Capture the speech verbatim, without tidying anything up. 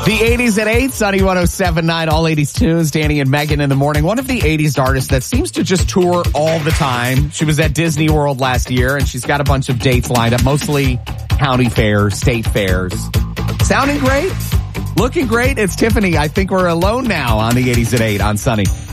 The eighties at eight, Sunny one oh seven point nine, all eighties tunes, Danny and Megan in the morning. One of the eighties artists that seems to just tour all the time. She was at Disney World last year, and she's got a bunch of dates lined up, mostly county fairs, state fairs. Sounding great, looking great. It's Tiffany. I think we're alone now on the eighties at eight on Sunny.